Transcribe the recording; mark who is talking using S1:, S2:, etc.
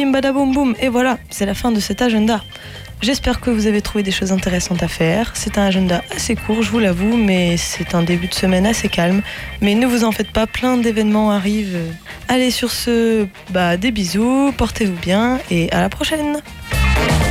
S1: Bim badaboum boum, et voilà, c'est la fin de cet agenda. J'espère que vous avez trouvé des choses intéressantes à faire. C'est un agenda assez court, je vous l'avoue, mais c'est un début de semaine assez calme. Mais ne vous en faites pas, plein d'événements arrivent. Allez, sur ce, des bisous, portez-vous bien et à la prochaine.